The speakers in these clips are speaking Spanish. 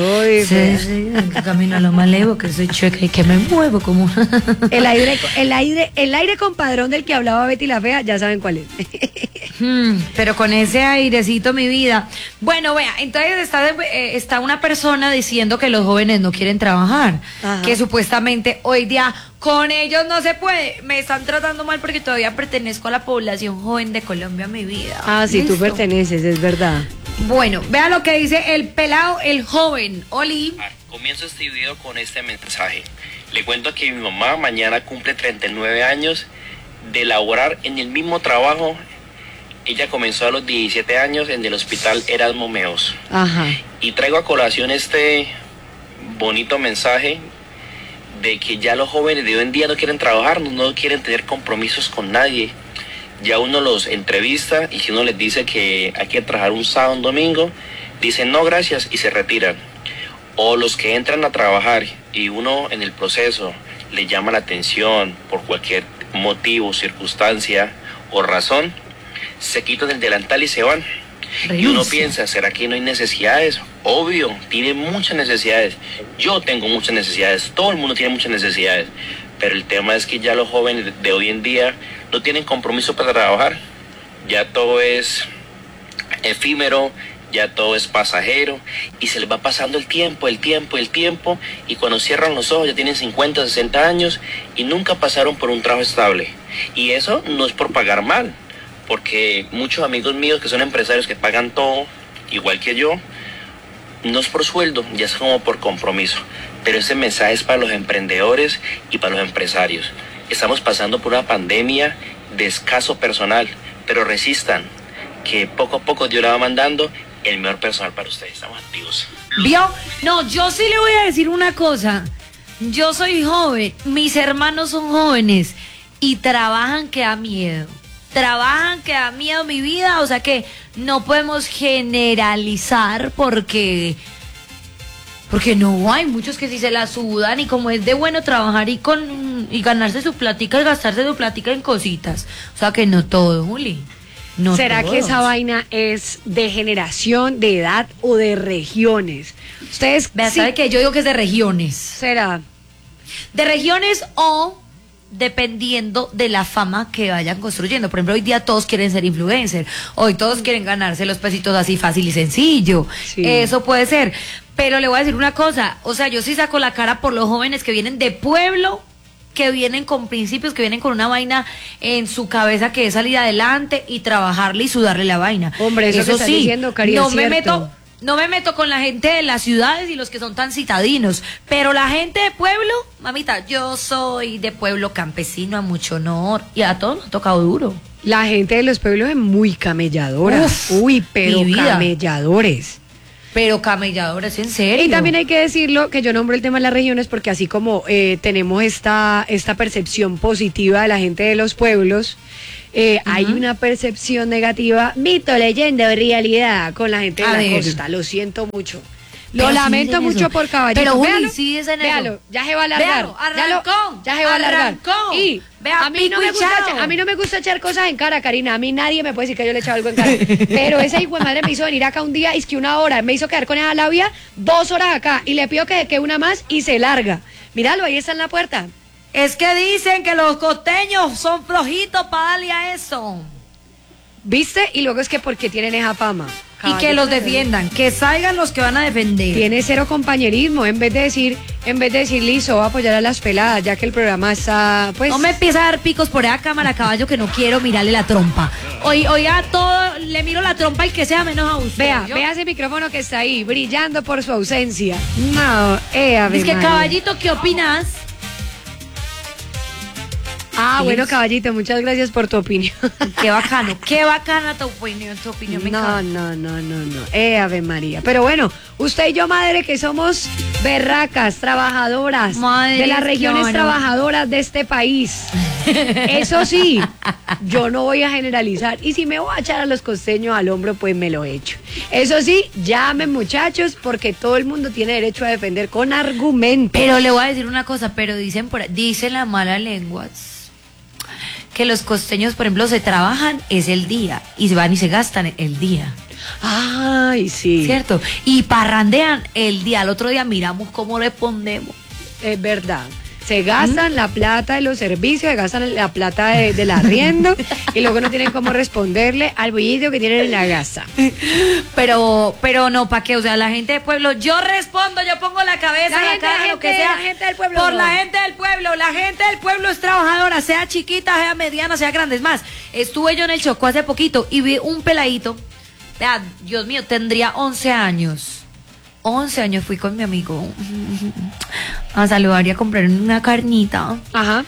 Uy, Sí, sí, camino a lo malevo, que soy chueca y que me muevo como... el aire compadrón del que hablaba Betty la Fea, ya saben cuál es. Pero con ese airecito, mi vida. Bueno, vea, entonces está una persona diciendo que los jóvenes no quieren trabajar. Ajá. Que supuestamente hoy día con ellos no se puede. Me están tratando mal porque todavía pertenezco a la población joven de Colombia, mi vida. Ah, sí, tú perteneces, es verdad. Bueno, vea lo que dice el pelado, el joven. Oli. Comienzo este video con este mensaje. Le cuento que mi mamá mañana cumple 39 años de laborar en el mismo trabajo. Ella comenzó a los 17 años en el hospital Erasmo Meos. Ajá. Y traigo a colación este bonito mensaje de que ya los jóvenes de hoy en día no quieren trabajar, no quieren tener compromisos con nadie. Ya uno los entrevista y si uno les dice que hay que trabajar un sábado, un domingo, dicen no gracias y se retiran. O los que entran a trabajar y uno en el proceso le llama la atención por cualquier motivo, circunstancia o razón, se quitan el delantal y se van. Y uno piensa, ¿será que no hay necesidades? Obvio, tiene muchas necesidades. Yo tengo muchas necesidades, todo el mundo tiene muchas necesidades. Pero el tema es que ya los jóvenes de hoy en día no tienen compromiso para trabajar. Ya todo es efímero, ya todo es pasajero y se les va pasando el tiempo y cuando cierran los ojos ya tienen 50, 60 años y nunca pasaron por un trabajo estable. Y eso no es por pagar mal, porque muchos amigos míos que son empresarios que pagan todo, igual que yo, no es por sueldo, ya es como por compromiso. Pero ese mensaje es para los emprendedores y para los empresarios. Estamos pasando por una pandemia de escaso personal, pero resistan, que poco a poco Dios le va mandando el mejor personal para ustedes. Estamos activos. ¿Vio? No, yo sí le voy a decir una cosa. Yo soy joven, mis hermanos son jóvenes y trabajan que da miedo. Trabajan que da miedo mi vida, o sea que no podemos generalizar porque no, hay muchos que sí se la sudan y como es de bueno trabajar y ganarse su platica y gastarse su platica en cositas. O sea que no todo, Juli. No ¿Será todos. que esa vaina es de generación, de edad o de regiones? Ustedes ¿sabe qué? Yo digo que es de regiones. ¿Será? De regiones o dependiendo de la fama que vayan construyendo. Por ejemplo, hoy día todos quieren ser influencer, hoy todos quieren ganarse los pesitos así fácil y sencillo. Sí. Eso puede ser. Pero le voy a decir una cosa, o sea, yo sí saco la cara por los jóvenes que vienen de pueblo, que vienen con principios, que vienen con una vaina en su cabeza que es salir adelante y trabajarle y sudarle la vaina. Hombre, eso que sí, diciendo, Cari, no me meto con la gente de las ciudades y los que son tan citadinos, pero la gente de pueblo, mamita, yo soy de pueblo campesino a mucho honor y a todos nos ha tocado duro. La gente de los pueblos es muy camelladora. Uy, pero camelladores. Pero camelladores, en serio. Y también hay que decirlo, que yo nombro el tema de las regiones porque así como tenemos esta percepción positiva de la gente de los pueblos, hay una percepción negativa, mito, leyenda o realidad con la gente de la costa. Lo siento mucho. Lo lamento mucho por Caballito. Pero véalo, sí es en véalo, ya se va a alargar. Ya se va a alargar. Y a mí no me gusta echar cosas en cara, Karina. A mí nadie me puede decir que yo le he echado algo en cara. Pero esa hijo de madre me hizo venir acá un día, es que 1 hora, me hizo quedar con esa labia 2 horas acá. Y le pido que una más y se larga. Míralo, ahí está en la puerta. Es que dicen que los costeños son flojitos para darle a eso. ¿Viste? Y luego es que porque tienen esa fama. Y que los defiendan, que salgan los que van a defender. Tiene cero compañerismo, en vez de decir, listo, voy a apoyar a las peladas, ya que el programa está, pues... No me empieza a dar picos por esa cámara, caballo, que no quiero mirarle la trompa. Hoy a todo le miro la trompa y que sea menos a usted. Vea ese micrófono que está ahí, brillando por su ausencia. No, es que, caballito, ¿qué opinas? Bueno, caballito, muchas gracias por tu opinión. Qué bacana tu opinión me encanta. No, Ave María. Pero bueno, usted y yo, madre, que somos berracas, trabajadoras, madre, de las regiones trabajadoras de este país. Eso sí, yo no voy a generalizar. Y si me voy a echar a los costeños al hombro, pues me lo echo. Eso sí, llamen, muchachos, porque todo el mundo tiene derecho a defender con argumentos. Pero le voy a decir una cosa, pero dicen las malas lenguas que los costeños, por ejemplo, se trabajan es el día y se van y se gastan el día. Ay, sí. ¿Cierto? Y parrandean el día. Al otro día miramos cómo le ponemos. Es verdad. Se gastan la plata de los servicios, se gastan la plata del arriendo y luego no tienen cómo responderle al bullito que tienen en la casa. Pero no, ¿para qué? O sea, la gente del pueblo, yo respondo, yo pongo la cabeza, la cara, lo que sea. La gente del pueblo. Por la gente del pueblo. La gente del pueblo es trabajadora, sea chiquita, sea mediana, sea grande. Es más, estuve yo en el Chocó hace poquito y vi un peladito. Vea, Dios mío, tendría 11 años. 11 años fui con mi amigo a saludar y a comprar una carnita. Ajá.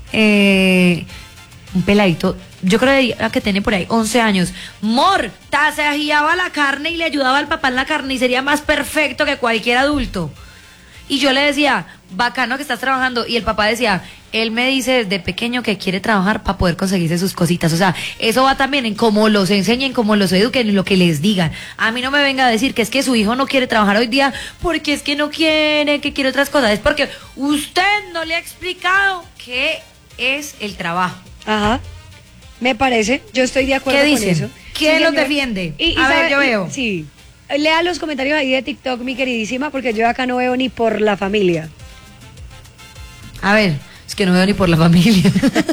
Un peladito, yo creo que tiene por ahí 11 años. Mor, tasajeaba la carne y le ayudaba al papá en la carnicería más perfecto que cualquier adulto. Y yo le decía, bacano que estás trabajando. Y el papá decía, él me dice desde pequeño que quiere trabajar para poder conseguirse sus cositas. O sea, eso va también en cómo los enseñen, cómo los eduquen, en lo que les digan. A mí no me venga a decir que es que su hijo no quiere trabajar hoy día porque es que no quiere, que quiere otras cosas. Es porque usted no le ha explicado qué es el trabajo. Ajá. Me parece, yo estoy de acuerdo ¿Qué con dicen? eso. ¿Quién Sí, los señor. defiende? A ver, yo veo. Sí. Lea los comentarios ahí de TikTok, mi queridísima, porque yo acá no veo ni por la familia. A ver, es que no veo ni por la familia.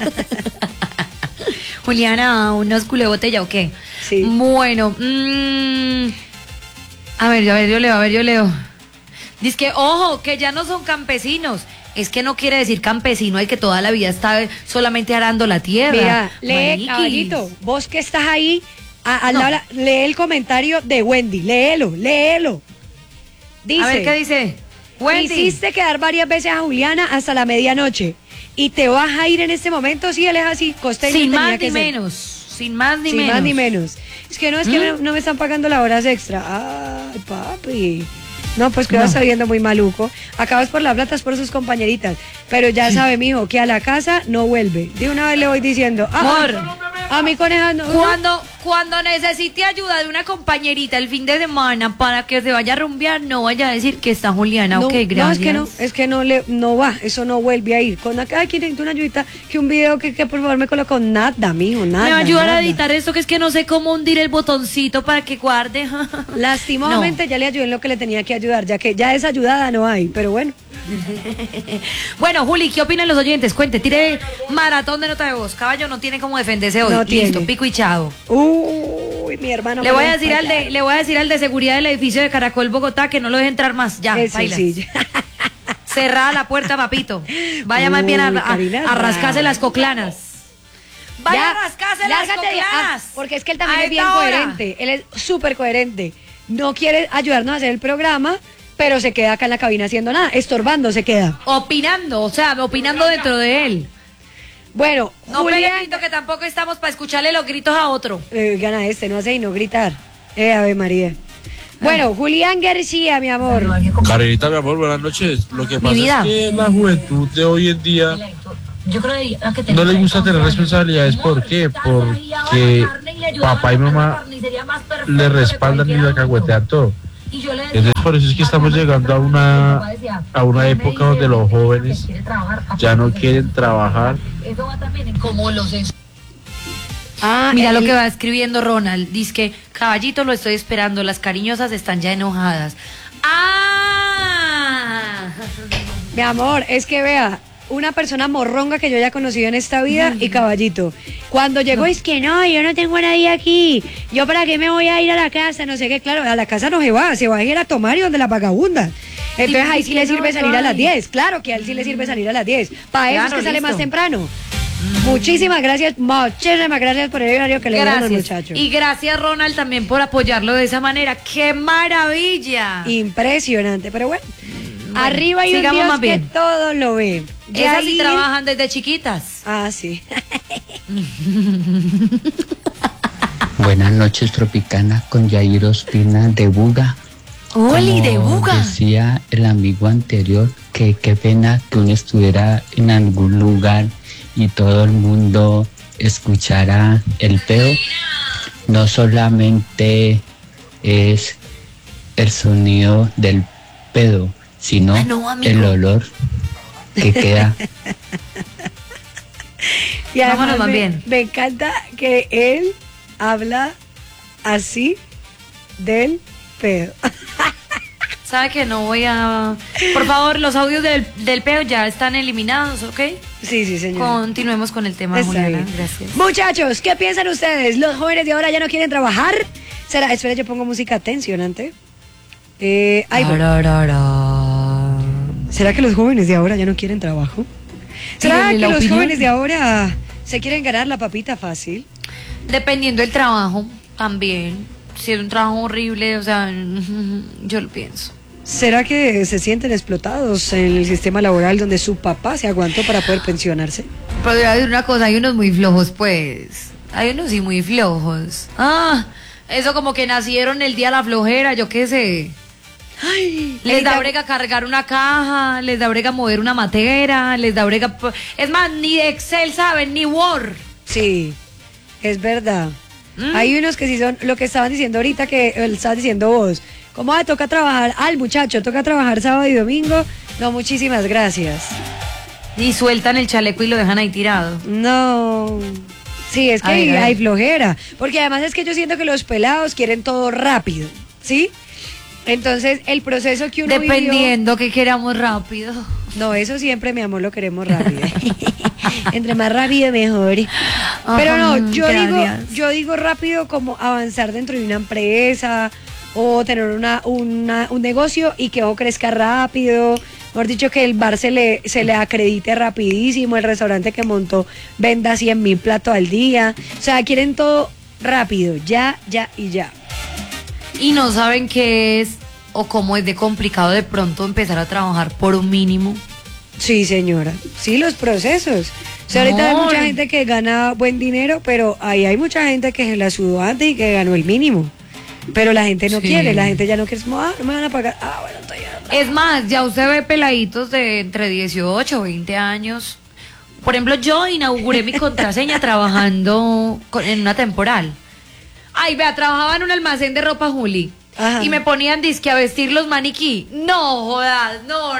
Juliana, ¿unos culé botella o qué? Sí. Bueno, a ver, yo leo. Dice que, ojo, que ya no son campesinos. Es que no quiere decir campesino el que toda la vida está solamente arando la tierra. Mira, lee, Mariquis. caballito, vos que estás ahí, al No. lado, lee el comentario de Wendy, léelo. Dice, A ver, ¿qué dice? Wendy. hiciste quedar varias veces a Juliana hasta la medianoche y te vas a ir en este momento, sí, él es así, costeño. Sin tenía más que ni ser. menos. Sin más ni Sin menos. más ni menos. Es que no me están pagando las horas extra. Ay, papi. No, pues que vas sabiendo muy maluco. Acabas por la plata, es por sus compañeritas. Pero ya sabe, mijo, que a la casa no vuelve. De una vez le voy diciendo. Amor, a mi coneja no. Cuando necesite ayuda de una compañerita el fin de semana para que se vaya a rumbear, no vaya a decir que está Juliana. No, Ok, gracias. no, es que no va, eso no vuelve a ir. Con acá quien necesita una ayudita, que un video que por favor me colocó nada, mijo, nada. Me va a ayudar nada. a editar esto, que es que no sé cómo hundir el botoncito para que guarde. Lastimosamente ya le ayudé en lo que le tenía que ayudar, ya que ya esa ayudada no hay, pero bueno. Bueno, Juli, ¿qué opinan los oyentes? Cuente, tire maratón de nota de voz. Caballo no tiene cómo defenderse hoy. No Listo, tiene. pico y chao. Uy, mi hermano. Le voy a decir al de seguridad del edificio de Caracol Bogotá que no lo deje entrar más. Ya, Eso baila. sí. Cerrada la puerta, papito. Vaya más bien Karina, a rascarse las coclanas. Vaya Ya, a rascarse las lárgate de- coclanas. porque es que él también A es bien esta hora. coherente. Él es súper coherente. No quiere ayudarnos a hacer el programa, pero se queda acá en la cabina haciendo nada. Estorbando se queda. Opinando, o sea, opinando dentro de él. Bueno, No Julián. peguito, que tampoco estamos para escucharle los gritos a otro. Gana no hace y no gritar. Ave María. Bueno, Julián García, mi amor. Karenita, mi amor, buenas noches. Lo que pasa vida. es que la juventud de hoy en día no le gusta tener responsabilidades. ¿Por qué? Porque papá y mamá le respaldan y le alcahuetean todo. Entonces por eso es que estamos llegando a una época donde los jóvenes ya no quieren trabajar. Mira lo él- que va escribiendo Ronald. Dice que, caballito, lo estoy esperando. Las cariñosas están ya enojadas. ¡Ah! Mi amor, es que vea, una persona morronga que yo haya conocido en esta vida y caballito. Cuando llegó es que no, yo no tengo a nadie aquí. Yo para qué me voy a ir a la casa, no sé qué, claro, a la casa no se va a ir a tomar y donde la vagabunda. Entonces ahí sí le sirve salir a las 10, claro que a él sí le sirve salir a las 10. Para eso es Claro, que sale listo. más temprano. Muchísimas gracias por el horario que le dieron al Gracias. muchacho. Y gracias, Ronald, también por apoyarlo de esa manera. ¡Qué maravilla! Impresionante, pero bueno. Arriba hay un sigamos Dios más que bien. todo lo ve. Esas sí Yair- trabajan desde chiquitas. Ah, sí. Buenas noches, Tropicana, con Yair Ospina de Buga. ¡Oli, de Como Buga! decía el amigo anterior, que qué pena que uno estuviera en algún lugar y todo el mundo escuchara el peo. No solamente es el sonido del pedo, sino Ah, no, amigo. el olor que queda Y además Vámonos más bien. me encanta que él habla así del pedo. ¿Sabe que no voy a...? Por favor, los audios del peo ya están eliminados, ¿ok? Sí, señor. Continuemos con el tema, Está Juliana. bien. Gracias. Muchachos, ¿qué piensan ustedes? ¿Los jóvenes de ahora ya no quieren trabajar? ¿Será? Espera, yo pongo música tensionante. Ahí voy. ¿Será que los jóvenes de ahora ya no quieren trabajo? ¿Será Dígale que la los opinión. jóvenes de ahora se quieren ganar la papita fácil? Dependiendo del trabajo, también. Si es un trabajo horrible, o sea, yo lo pienso. ¿Será que se sienten explotados en el sistema laboral donde su papá se aguantó para poder pensionarse? Pero voy a decir una cosa, hay unos muy flojos, pues. Hay unos sí muy flojos. Eso como que nacieron el día de la flojera, yo qué sé. Ay, Les da brega cargar una caja, les da brega mover una matera, les da brega... Es más, ni de Excel saben, ni Word. Sí, es verdad. Hay unos que sí son lo que estaban diciendo ahorita, que estabas diciendo vos. ¿Cómo toca trabajar? Al muchacho, toca trabajar sábado y domingo. No, muchísimas gracias. Y sueltan el chaleco y lo dejan ahí tirado. No. Sí, es que A ver. hay flojera. Porque además es que yo siento que los pelados quieren todo rápido, ¿sí? Entonces, el proceso que uno vivió... Dependiendo que queramos rápido. No, eso siempre, mi amor, lo queremos rápido. Entre más rápido, mejor. Pero no, Gracias. yo digo rápido como avanzar dentro de una empresa o tener un negocio y que ojo crezca rápido. Mejor dicho, que el bar se le acredite rapidísimo, el restaurante que montó venda 100.000 platos al día. O sea, quieren todo rápido, ya y ya. Y no saben qué es o cómo es de complicado de pronto empezar a trabajar por un mínimo. Sí, señora. Sí, los procesos. O sea, ahorita hay No. mucha gente que gana buen dinero, pero ahí hay mucha gente que se la sudó antes y que ganó el mínimo. Pero la gente no Sí. quiere, la gente ya no quiere, es como, no me van a pagar. Bueno, entonces ya. Es más, ya usted ve peladitos de entre 18 o 20 años. Por ejemplo, yo inauguré mi contraseña trabajando en una temporal. Ay, vea, trabajaba en un almacén de ropa Juli. Ajá. Y me ponían disque a vestir los maniquí. No, jodas, no.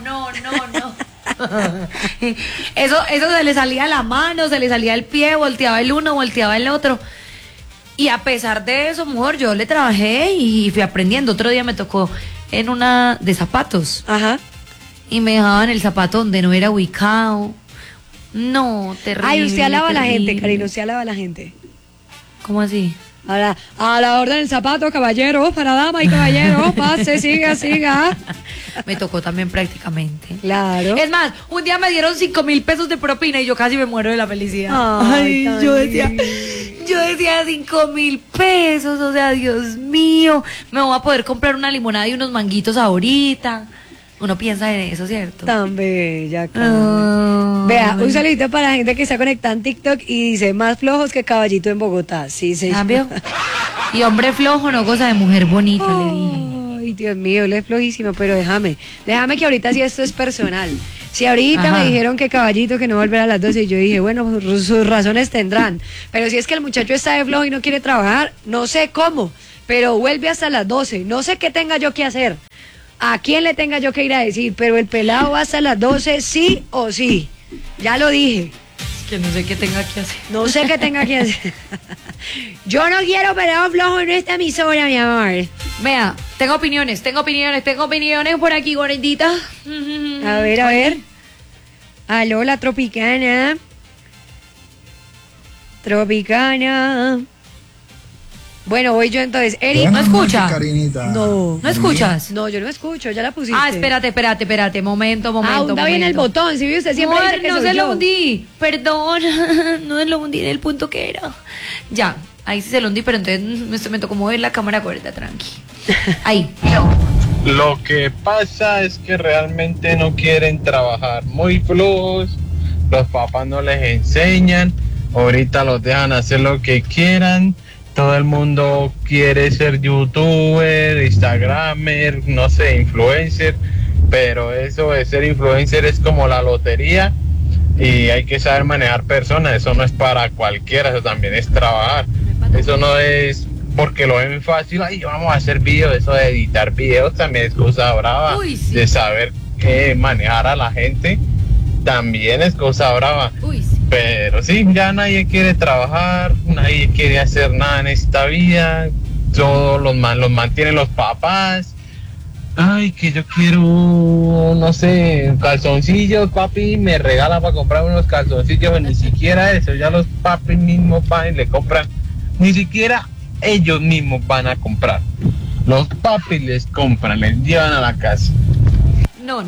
Eso se le salía la mano, se le salía el pie, volteaba el uno, volteaba el otro. Y a pesar de eso, mujer, yo le trabajé y fui aprendiendo. Otro día me tocó en una de zapatos. Ajá. Y me dejaban el zapato donde no era ubicado. No, terrible. Ay, usted alaba a la gente, terrible. Karina, usted alaba a la gente. ¿Cómo así? A la orden del zapato, caballero, para dama y caballero, pase, siga. Me tocó también prácticamente. Claro. Es más, un día me dieron 5,000 pesos de propina y yo casi me muero de la felicidad. Ay, tan yo decía lindo. 5,000 pesos, o sea, Dios mío, me voy a poder comprar una limonada y unos manguitos ahorita. Uno piensa en eso, ¿cierto? Tan bella, Karina. Vea, un saludito para la gente que está conectada en TikTok y dice, más flojos que caballito en Bogotá. Sí, sí. ¿Cambio? Y hombre flojo no goza de mujer bonita, le dije. Ay, Dios mío, él es flojísimo, pero déjame que ahorita sí esto es personal. Si ahorita Ajá. me dijeron que caballito que no va a volver a las 12, y yo dije, bueno, sus razones tendrán. Pero si es que el muchacho está de flojo y no quiere trabajar, no sé cómo, pero vuelve hasta las 12. No sé qué tenga yo que hacer, a quién le tenga yo que ir a decir, pero el pelado va hasta las 12, sí o sí. Ya lo dije. Que no sé qué tenga que hacer. No sé qué tenga que hacer. Yo no quiero pelado flojo en esta emisora, mi amor. Vea, tengo opiniones por aquí, gordita. A ver. Aló, la Tropicana. Bueno, voy yo entonces. Eric, ¿No escucha? No. ¿No escuchas? No, yo no escucho, ya la pusiste. Ah, espérate, momento. Hunda bien el botón, si vio usted siempre Amor, dice que no soy se lo yo. hundí, perdón, no se lo hundí en el punto que era. Ya, ahí sí se lo hundí, pero entonces me tocó mover la cámara corta, tranqui. Ahí. Lo que pasa es que realmente no quieren trabajar, muy flojos, los papás no les enseñan, ahorita los dejan hacer lo que quieran, todo el mundo quiere ser youtuber, instagramer, no sé, influencer, pero eso de ser influencer es como la lotería y hay que saber manejar personas, eso no es para cualquiera, eso también es trabajar, eso no es porque lo ven fácil, ay, vamos a hacer videos, eso de editar videos también es cosa brava. Uy, sí. De saber manejar a la gente también es cosa brava. Uy, sí. Pero sí, ya nadie quiere trabajar, nadie quiere hacer nada en esta vida, todos los mantienen los papás. Ay, que yo quiero, no sé, calzoncillos, papi, me regala para comprar unos calzoncillos, ni siquiera eso, ya los papis mismos van y le compran, ni siquiera ellos mismos van a comprar. Los papis les compran, les llevan a la casa. No.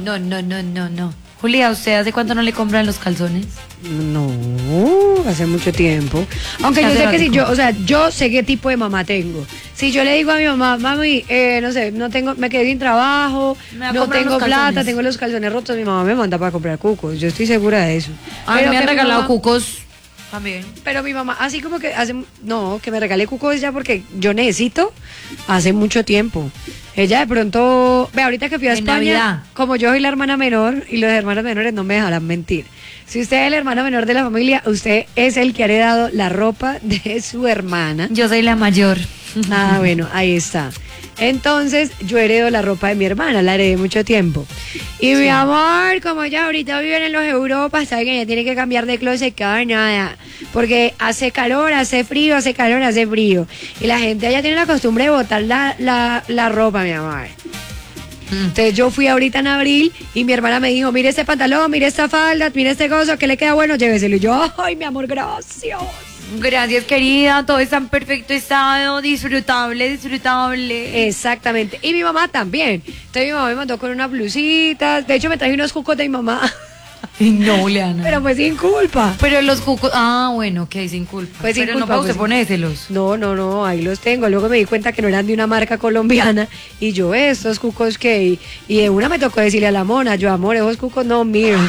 Julia, ¿usted hace cuánto no le compran los calzones? No, hace mucho tiempo. Aunque yo sé que si yo sé qué tipo de mamá tengo. Si yo le digo a mi mamá, mami, no sé, no tengo, me quedé sin trabajo, no tengo plata, tengo los calzones rotos, mi mamá me manda para comprar cucos. Yo estoy segura de eso. A mí me han regalado cucos también. Pero mi mamá, así como que que me regale cucos ya porque yo necesito hace mucho tiempo. Ella de pronto, ahorita que fui a España, Navidad. Como yo soy la hermana menor y los hermanos menores no me dejarán mentir. Si usted es el hermano menor de la familia, usted es el que ha heredado la ropa de su hermana. Yo soy la mayor. Ah, bueno, ahí está. Entonces, yo heredo la ropa de mi hermana, la heredé mucho tiempo. Y mi amor, como ella ahorita viven en los Europas, sabe que ella tiene que cambiar de closet cada nada. Porque hace calor, hace frío, hace calor, hace frío. Y la gente allá tiene la costumbre de botar la ropa, mi amor. Entonces yo fui ahorita en abril y mi hermana me dijo, mire este pantalón, mire esta falda, mire este gozo, que le queda bueno, lléveselo. Y yo, ay, mi amor, gracias. Gracias, querida, todo está en perfecto estado, disfrutable. Exactamente, y mi mamá también. Entonces mi mamá me mandó con unas blusitas, de hecho me traje unos cucos de mi mamá. No, Leana. Pero pues sin culpa. Pero los cucos, bueno, ok, sin culpa. Pues sin pero culpa, no para usted ponérselos. No, ahí los tengo. Luego me di cuenta que no eran de una marca colombiana. Y yo, estos cucos que... Y de una me tocó decirle a la mona, yo, amor, esos cucos no míos.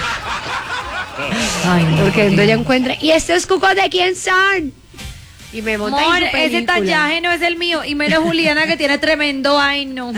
Ay, no. Porque entonces ella encuentra, ¿y estos cucos de quién son? Y me monta amor, en su película. ese tallaje no es el mío. Y menos Juliana que tiene tremendo, ay no.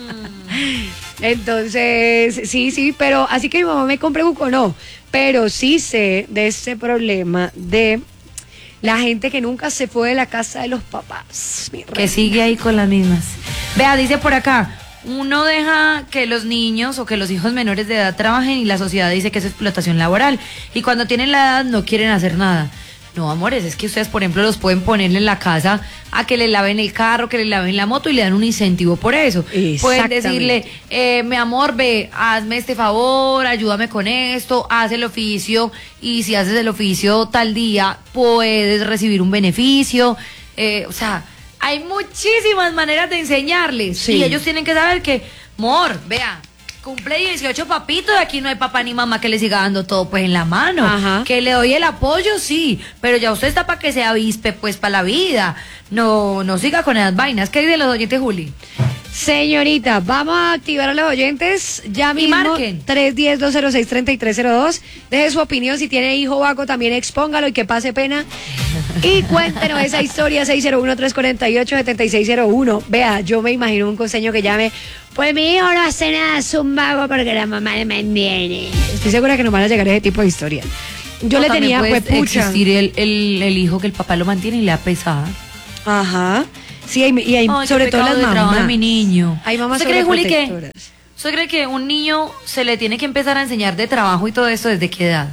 Entonces, sí, pero así que mi mamá me compre cuco, no. Pero sí sé de ese problema de la gente que nunca se fue de la casa de los papás. Que sigue ahí con las mismas. Vea, dice por acá, uno deja que los niños o que los hijos menores de edad trabajen y la sociedad dice que es explotación laboral. Y cuando tienen la edad no quieren hacer nada. No, amores, es que ustedes, por ejemplo, los pueden ponerle en la casa a que le laven el carro, que le laven la moto y le dan un incentivo por eso. Pueden decirle, mi amor, ve, hazme este favor, ayúdame con esto, haz el oficio y si haces el oficio tal día puedes recibir un beneficio. O sea, hay muchísimas maneras de enseñarles. Sí. Y ellos tienen que saber que, amor, vea, cumple 18 papitos y aquí no hay papá ni mamá que le siga dando todo pues en la mano. Ajá. Que le doy el apoyo, sí, pero ya usted está para que se avispe pues para la vida. No siga con esas vainas. ¿Qué dicen los oyentes, Juli? Señorita, vamos a activar a los oyentes ya mismo. Y marquen 310-206-3302. Deje su opinión, si tiene hijo vago también expóngalo y que pase pena. Y cuéntenos esa historia, 601-348-7601. Vea, yo me imagino un costeño que llame, pues mi hijo no hace nada, es un vago porque la mamá le mantiene. Estoy segura que nos van a llegar ese tipo de historias. Yo le tenía, pues, pucha. Existir el hijo que el papá lo mantiene y le da pesada. Ajá. Sí, y hay sobre todo las mamás. De mi niño. Hay mamás sobreprotectoras. ¿Usted cree que un niño se le tiene que empezar a enseñar de trabajo y todo esto desde qué edad?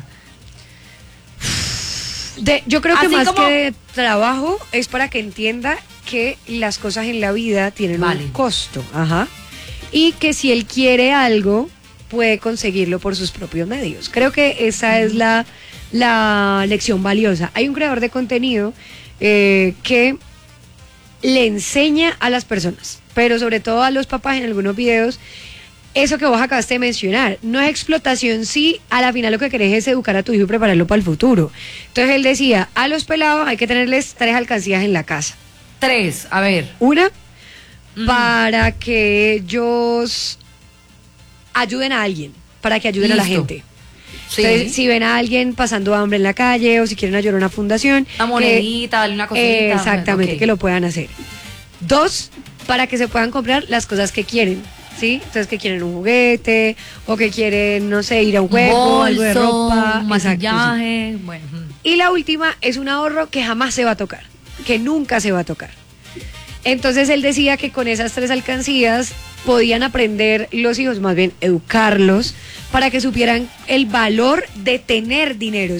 Yo creo que más que de trabajo es para que entienda que las cosas en la vida tienen un costo. Ajá. Y que si él quiere algo, puede conseguirlo por sus propios medios. Creo que esa es la lección valiosa. Hay un creador de contenido que le enseña a las personas, pero sobre todo a los papás en algunos videos, eso que vos acabaste de mencionar. No es explotación, sí, a la final lo que querés es educar a tu hijo y prepararlo para el futuro. Entonces él decía, a los pelados hay que tenerles 3 alcancías en la casa. 3, a ver. Una, para que ellos ayuden a alguien, para que ayuden a la gente. Sí. Entonces, si ven a alguien pasando hambre en la calle o si quieren ayudar a una fundación, una monedita, darle una cosita. Exactamente, que lo puedan hacer. 2, para que se puedan comprar las cosas que quieren, ¿sí? Entonces, que quieren un juguete o que quieren, no sé, ir a un juego, algo de ropa, un maquillaje, sí. Bueno. Y la última es un ahorro que jamás se va a tocar, que nunca se va a tocar. Entonces él decía que con esas 3 alcancías podían aprender los hijos, más bien educarlos, para que supieran el valor de tener dinero, ¿sí?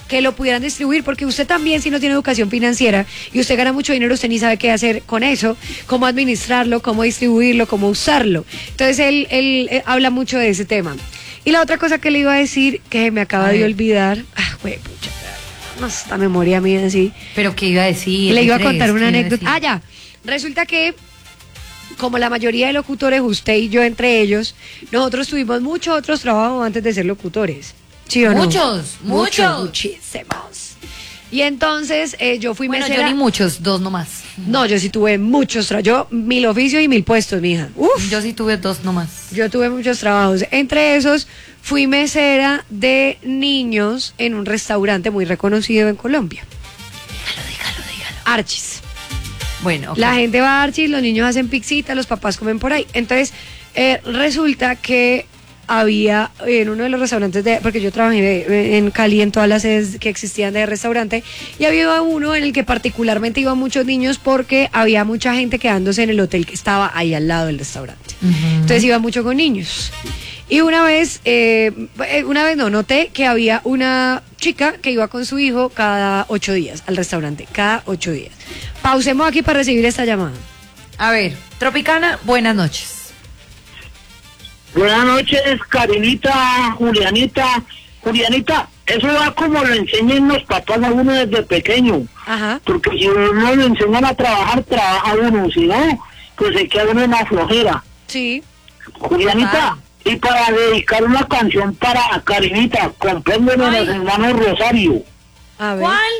que lo pudieran distribuir, porque usted también, si no tiene educación financiera y usted gana mucho dinero, usted ni sabe qué hacer con eso, cómo administrarlo, cómo distribuirlo, cómo usarlo. Entonces él habla mucho de ese tema. Y la otra cosa que le iba a decir, que me acaba de olvidar, güey, pucha, no, esta memoria mía así. ¿Pero qué iba a decir? Le iba a contar una anécdota. Ya, resulta que como la mayoría de locutores, usted y yo entre ellos, nosotros tuvimos muchos otros trabajos antes de ser locutores. ¿Sí o no? Muchos. Muchísimos. Y entonces yo fui mesera. Yo ni muchos, 2 nomás. No, yo sí tuve muchos trabajos. Yo 1000 oficios y 1000 puestos, mija. Uf. Yo sí tuve 2 nomás. Yo tuve muchos trabajos. Entre esos, fui mesera de niños en un restaurante muy reconocido en Colombia. Dígalo. Archis. Bueno, okay. La gente va a Archis, los niños hacen pixita, los papás comen por ahí. Entonces, resulta que había en uno de los restaurantes, porque yo trabajé en Cali en todas las sedes que existían de restaurante, y había uno en el que particularmente iban muchos niños porque había mucha gente quedándose en el hotel que estaba ahí al lado del restaurante. Entonces iba mucho con niños. Y una vez noté que había una chica que iba con su hijo cada 8 días al restaurante, cada 8 días. Pausemos aquí para recibir esta llamada. A ver, Tropicana, buenas noches. Buenas noches, Karinita, Julianita. Julianita, eso va como lo enseñan los papás a uno desde pequeño. Ajá. Porque si uno le enseñan a trabajar, trabaja uno. Si no, pues se queda uno en la flojera. Sí. Julianita, y para dedicar una canción para Karinita, compréndeme los hermanos Rosario. A ver. ¿Cuál?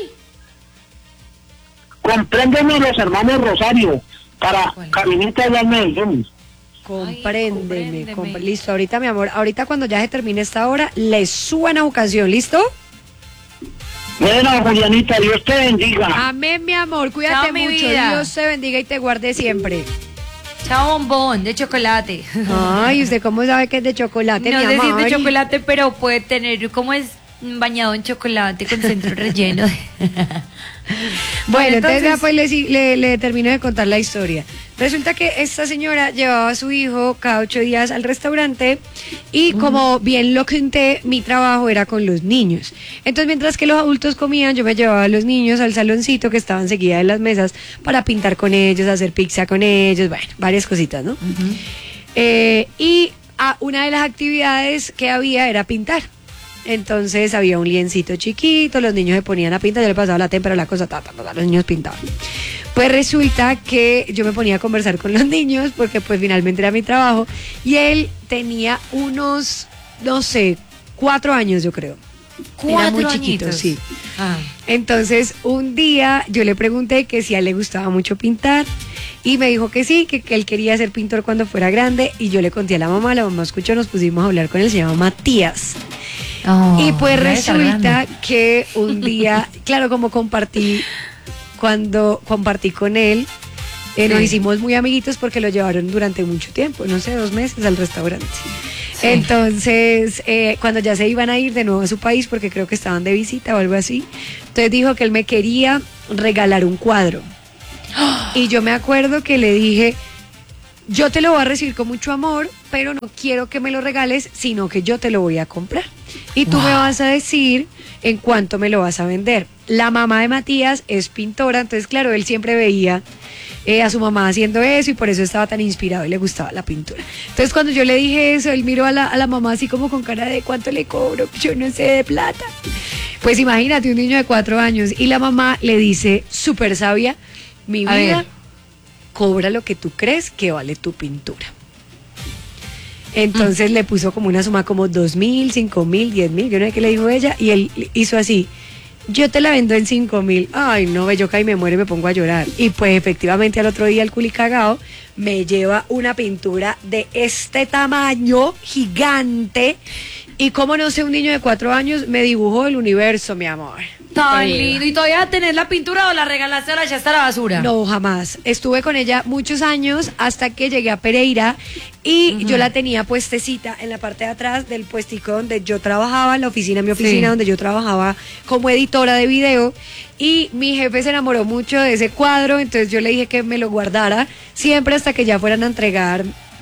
Compréndeme los hermanos Rosario, para Karinita de las Medellín. Compréndeme. Listo, ahorita mi amor, ahorita cuando ya se termine esta hora, le suban a ocasión, ¿listo? Bueno, Julianita, Dios te bendiga. Amén, mi amor, cuídate Chao, mi mucho, vida. Dios te bendiga y te guarde siempre. Chao, bombón de chocolate. Ay, ¿usted cómo sabe que es de chocolate, No mi sé si es amor? de chocolate, pero puede tener, ¿cómo es? Bañado en chocolate con centro relleno. Bueno, entonces después le termino de contar la historia. Resulta que esta señora llevaba a su hijo cada 8 días al restaurante y como bien lo conté, mi trabajo era con los niños. Entonces mientras que los adultos comían, yo me llevaba a los niños al saloncito que estaba enseguida de las mesas para pintar con ellos, hacer pizza con ellos, bueno, varias cositas, ¿no? Y una de las actividades que había era pintar. Entonces había un liencito chiquito, los niños se ponían a pintar, yo le pasaba la témpera, la cosa, los niños pintaban. Pues resulta que yo me ponía a conversar con los niños, porque pues finalmente era mi trabajo, y él tenía unos, no sé, 4 años yo creo. Era muy chiquito, sí. Entonces un día yo le pregunté que si a él le gustaba mucho pintar, y me dijo que sí, que él quería ser pintor cuando fuera grande, y yo le conté a la mamá escuchó, nos pusimos a hablar con él, se llama Matías. Y pues resulta que un día, claro, como cuando compartí con él, nos hicimos muy amiguitos porque lo llevaron durante mucho tiempo, no sé, 2 meses al restaurante. Sí. Entonces, cuando ya se iban a ir de nuevo a su país, porque creo que estaban de visita o algo así, entonces dijo que él me quería regalar un cuadro. Y yo me acuerdo que le dije, yo te lo voy a recibir con mucho amor, pero no quiero que me lo regales, sino que yo te lo voy a comprar. Y tú me vas a decir en cuánto me lo vas a vender. La mamá de Matías es pintora, entonces claro, él siempre veía a su mamá haciendo eso y por eso estaba tan inspirado y le gustaba la pintura. Entonces cuando yo le dije eso, él miró a la mamá así como con cara de ¿cuánto le cobro? Yo no sé de plata. Pues imagínate, un niño de 4 años y la mamá le dice, súper sabia, mi vida, cobra lo que tú crees que vale tu pintura. Entonces le puso como una suma como 2.000, 5.000, 10.000, yo no sé qué le dijo ella, y él hizo así, yo te la vendo en 5.000. Ay, no, yo caí, me muero y me pongo a llorar. Y pues efectivamente al otro día el culicagao me lleva una pintura de este tamaño gigante, y como no sé, un niño de 4 años me dibujó el universo, mi amor. Tan lindo. ¿Y todavía tenés la pintura o la regalaste o la echaste a la basura? No, jamás. Estuve con ella muchos años hasta que llegué a Pereira y yo la tenía puestecita en la parte de atrás del puestico donde yo trabajaba, en la oficina, mi oficina, donde yo trabajaba como editora de video, y mi jefe se enamoró mucho de ese cuadro, entonces yo le dije que me lo guardara siempre hasta que ya fueran a entregar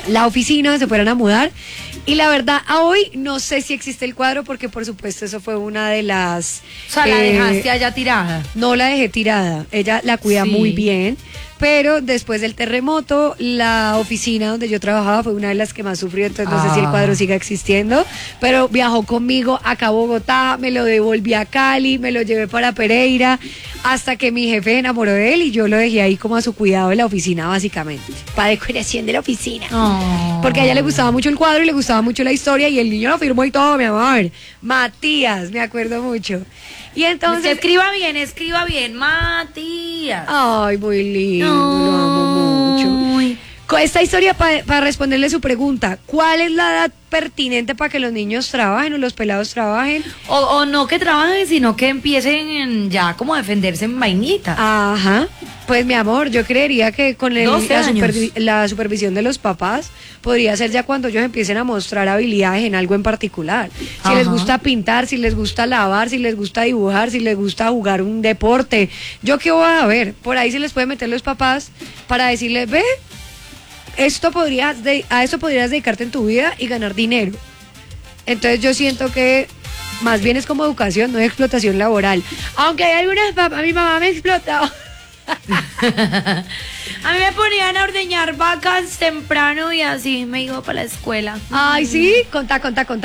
la oficina, se fueran a mudar. Y la verdad, a hoy no sé si existe el cuadro porque por supuesto eso fue una de las... O sea, la dejaste allá tirada. No la dejé tirada, ella la cuida muy bien, pero después del terremoto, la oficina donde yo trabajaba fue una de las que más sufrió, entonces no sé si el cuadro siga existiendo, pero viajó conmigo acá a Bogotá, me lo devolví a Cali, me lo llevé para Pereira, hasta que mi jefe se enamoró de él y yo lo dejé ahí como a su cuidado en la oficina básicamente, para decoración de la oficina. Porque a ella le gustaba mucho el cuadro y le gustaba mucho la historia y el niño lo firmó y todo, mi amor. Matías, me acuerdo mucho. Y entonces... Escriba bien, Matías. Ay, muy lindo, lo amo mucho. Con esta historia, para responderle su pregunta, ¿cuál es la edad pertinente para que los niños trabajen o los pelados trabajen? O no que trabajen, sino que empiecen ya como a defenderse en vainita. Ajá. Pues mi amor, yo creería que con la supervisión de los papás podría ser ya cuando ellos empiecen a mostrar habilidades en algo en particular. Si les gusta pintar, si les gusta lavar, si les gusta dibujar, si les gusta jugar un deporte. Yo qué voy a ver, por ahí se les puede meter los papás para decirles, ve, a esto podrías dedicarte en tu vida y ganar dinero. Entonces yo siento que más bien es como educación, no es explotación laboral. Aunque hay algunas papás, mi mamá me explotó. A mí me ponían a ordeñar vacas temprano y así me iba para la escuela. Ay, sí, contá.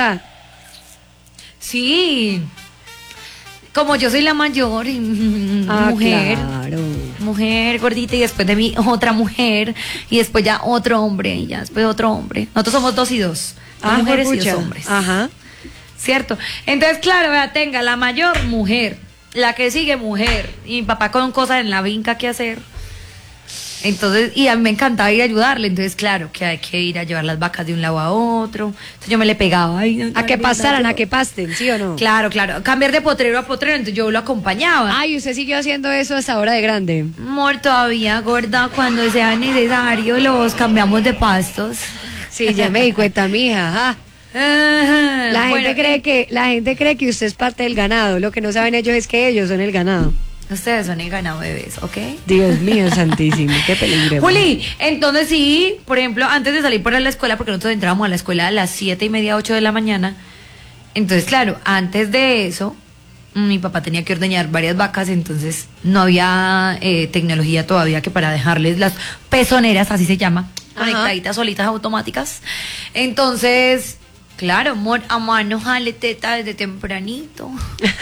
Sí, como yo soy la mayor y mujer, claro. Mujer gordita y después de mí otra mujer y después ya otro hombre y ya después otro hombre. Nosotros somos 2 y 2, mujeres y 2 hombres. Ajá. ¿Cierto? Entonces, claro, vea, tenga la mayor mujer, la que sigue mujer y mi papá con cosas en la vinca que hacer. Entonces, y a mí me encantaba ir a ayudarle, entonces claro que hay que ir a llevar las vacas de un lado a otro. Entonces yo me le pegaba a que pastaran, a que pasten, ¿sí o no? Claro, cambiar de potrero a potrero, entonces yo lo acompañaba. Ay, ¿usted siguió haciendo eso hasta ahora de grande? Amor, todavía, gorda, cuando sea necesario los cambiamos de pastos. Sí, ya me di cuenta, mija, ajá. La gente cree que usted es parte del ganado, lo que no saben ellos es que ellos son el ganado. Ustedes son el ganado, bebés, ¿ok? Dios mío santísimo, qué peligro. Juli, entonces sí, por ejemplo, antes de salir para la escuela, porque nosotros entrábamos a la escuela a las 7:30, 8 de la mañana, entonces claro, antes de eso, mi papá tenía que ordeñar varias vacas, entonces no había tecnología todavía que para dejarles las pezoneras, así se llama, conectaditas solitas automáticas. Entonces... Claro, amor, a mano jale teta desde tempranito.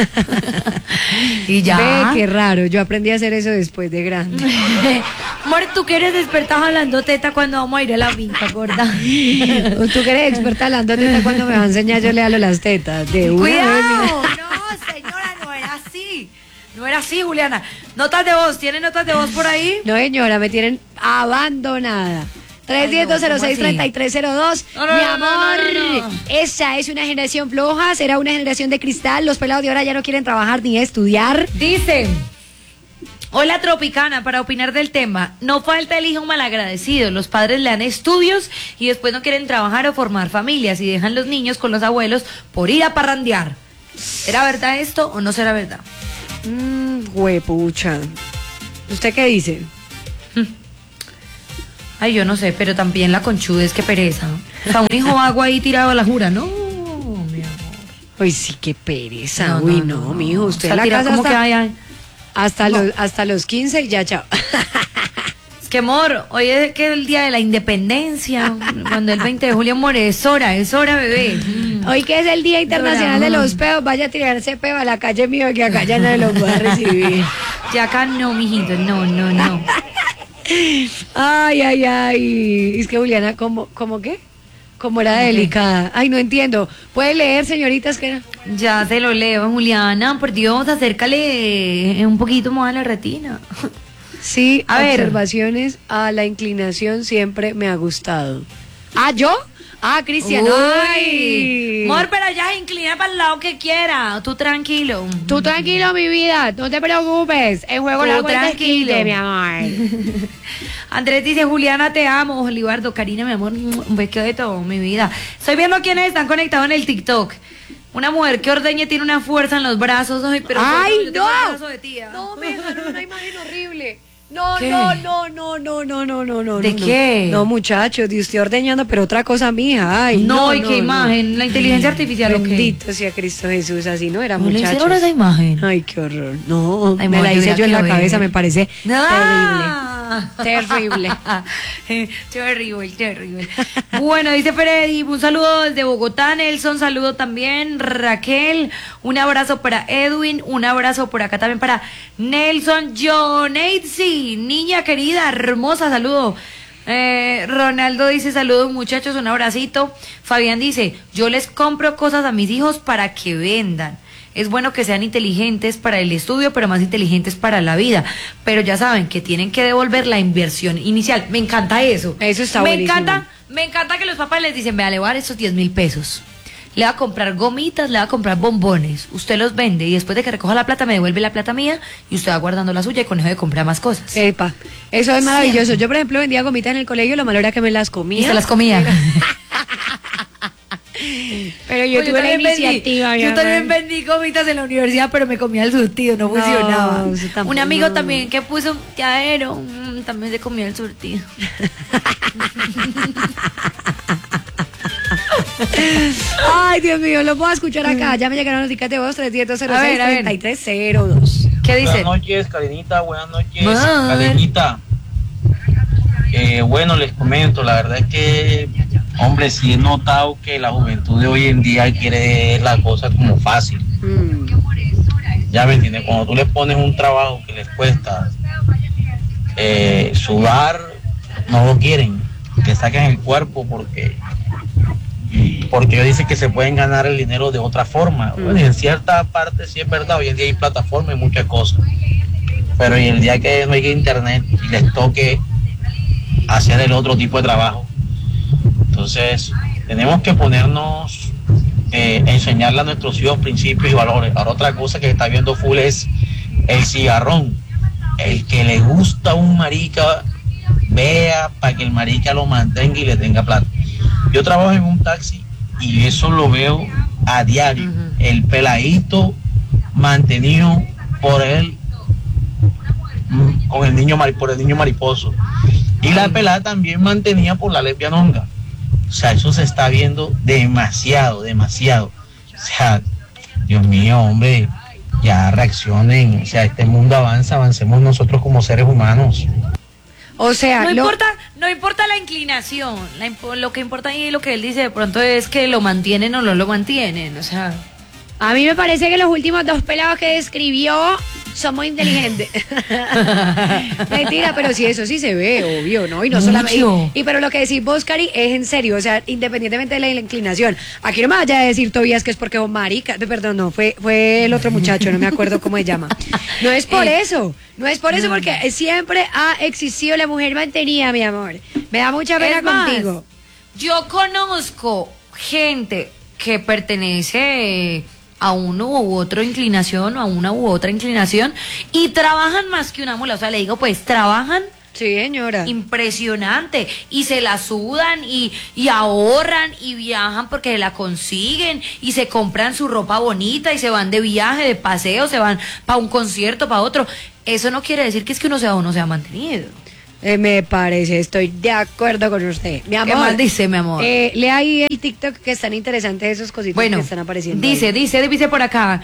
Y ya. Ve, qué raro, yo aprendí a hacer eso después de grande. Amor, tú que eres experta jalando teta cuando vamos a ir a la finca, gorda. Tú que eres experta jalando teta cuando me va a enseñar yo le halo las tetas. De ¡Cuidado! No, señora, no era así. No era así, Juliana. Notas de voz, ¿tienen notas de voz por ahí? No, señora, me tienen abandonada. 310-206-3302. Mi amor, esa es una generación floja, será una generación de cristal. Los pelados de ahora ya no quieren trabajar ni estudiar. Dicen, hola Tropicana, para opinar del tema, no falta el hijo malagradecido. Los padres le dan estudios y después no quieren trabajar o formar familias y dejan los niños con los abuelos por ir a parrandear. ¿Será verdad esto o no será verdad? Huepucha. ¿Usted qué dice? Ay, yo no sé, pero también la conchudez, qué pereza. O sea, un hijo vago ahí tirado a la jura, no, mi amor. Uy, sí, qué pereza. Uy, no, mijo, usted la casa como hasta los 15 y ya, chao. Es que, amor, hoy es que es el día de la independencia, cuando el 20 de julio, amor, es hora, bebé. Hoy que es el Día Internacional de los Peos, vaya a tirarse peo a la calle mío, que acá ya no los voy a recibir. Ya acá no, mijito, no. Ay. Es que Juliana, ¿cómo qué? ¿Cómo era delicada? Ay, no entiendo. ¿Puede leer, señoritas? Que ya se lo leo, Juliana. Por Dios, acércale un poquito más a la retina. Sí, observaciones a la inclinación siempre me ha gustado. ¿Yo? Cristian. Ay. Amor, pero ya inclina para el lado que quiera. Tú tranquilo, mi vida. No te preocupes. El juego la vuelta es 15, mi amor. Andrés dice, Juliana, te amo. Olivardo, Karina, mi amor, un beso de todo, mi vida. Estoy viendo quiénes están conectados en el TikTok. Una mujer que ordeñe tiene una fuerza en los brazos. Ay, pero ¡ay, no! No, me dejaron una imagen horrible. No, ¿Qué? no. ¿De qué? No, muchachos, de usted ordeñando, pero otra cosa, mija. Ay, No, ¿y qué imagen? ¿La inteligencia artificial o qué? Bendito sea Cristo Jesús, así no era, ¿No le hicieron muchachos. esa imagen? Ay, qué horror. No, Ay, me la yo hice ya yo en la quiero cabeza, ver. me parece ¡Ah! terrible. Terrible. Bueno, dice Freddy, un saludo desde Bogotá, Nelson, saludo también, Raquel, un abrazo para Edwin, un abrazo por acá también para Nelson, Joneitzi, niña querida, hermosa, saludo. Ronaldo dice, saludos muchachos, un abracito. Fabián dice, yo les compro cosas a mis hijos para que vendan. Es bueno que sean inteligentes para el estudio, pero más inteligentes para la vida. Pero ya saben que tienen que devolver la inversión inicial. Me encanta eso. Eso está buenísimo. Me encanta que los papás les dicen, vea, le voy a dar estos 10.000 pesos. Le va a comprar gomitas, le va a comprar bombones. Usted los vende y después de que recoja la plata me devuelve la plata mía y usted va guardando la suya y con eso de comprar más cosas. Epa, eso es maravilloso. Yo, por ejemplo, vendía gomitas en el colegio, lo malo era que me las comía. Y se las comía. Pero yo tuve la iniciativa. Yo también vendí gomitas en la universidad, pero me comía el surtido, no funcionaba. Eso tampoco, Un amigo no. también que puso un tiadero, también se comía el surtido. Ay, Dios mío, lo puedo escuchar acá. Ya me llegaron los tickets de voz 306-3302. ¿Qué dicen? Buenas noches, Karenita. Buenas noches, Madre. Karenita. Bueno, les comento, la verdad es que, hombre, sí he notado que la juventud de hoy en día quiere la cosa como fácil. Ya me entiendes, cuando tú les pones un trabajo que les cuesta sudar, no lo quieren, que saquen el cuerpo porque ellos dicen que se pueden ganar el dinero de otra forma. Bueno, y en cierta parte sí es verdad, hoy en día hay plataformas y muchas cosas, pero y el día que no haya internet y les toque hacer el otro tipo de trabajo, entonces tenemos que ponernos enseñarle a nuestros hijos principios y valores. Ahora otra cosa que se está viendo full es el cigarrón. El que le gusta un marica, vea para que el marica lo mantenga y le tenga plata. Yo trabajo en un taxi y eso lo veo a diario. El peladito mantenido por él, con el niño por el niño mariposo. Y la pelada también mantenida por la lesbianonga. O sea, eso se está viendo demasiado. O sea, Dios mío, hombre, ya reaccionen. O sea, este mundo avanza, avancemos nosotros como seres humanos. O sea, No importa la inclinación, lo que importa ahí, lo que él dice de pronto es que lo mantienen o no lo mantienen, o sea. a mí me parece que los últimos dos pelados que describió son muy inteligentes. Mentira, pero sí, eso sí se ve, obvio, ¿no? Y no solamente. Y pero lo que decís vos, Cari, es en serio, o sea, independientemente de la inclinación. Aquí no me vaya a decir Tobías que es porque vos marica. Perdón, no, fue el otro muchacho, no me acuerdo cómo se llama. No es por eso, porque siempre ha existido la mujer mantenida, mi amor. Me da mucha pena contigo. Yo conozco gente que pertenece a uno u otra inclinación o a una u otra inclinación y trabajan más que una mula, o sea, le digo, pues trabajan. Sí, señora. Impresionante. Y se la sudan y ahorran y viajan porque la consiguen y se compran su ropa bonita y se van de viaje, de paseo, se van para un concierto, para otro. Eso no quiere decir que es que uno sea mantenido. Me parece, estoy de acuerdo con usted. Mi amor. ¿Qué más dice, mi amor? Lea ahí el TikTok que están interesantes esos cositos que están apareciendo. Dice por acá,